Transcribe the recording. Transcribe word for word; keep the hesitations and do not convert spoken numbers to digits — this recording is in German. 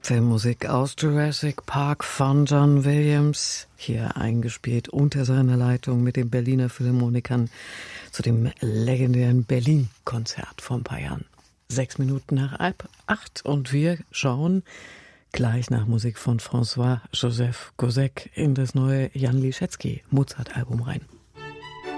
Filmmusik aus Jurassic Park von John Williams, hier eingespielt unter seiner Leitung mit den Berliner Philharmonikern zu dem legendären Berlin-Konzert vor ein paar Jahren. Sechs Minuten nach halb acht und wir schauen gleich nach Musik von François Joseph Gossec in das neue Jan Liszewski Mozart-Album rein.